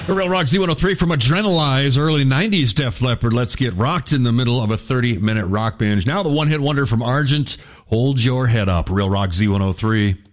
Real Rock Z103 from Adrenalize, early 90s Def Leppard. Let's get rocked in the middle of a 30-minute rock binge. Now the one-hit wonder from Argent, Hold Your Head Up. Real Rock Z103.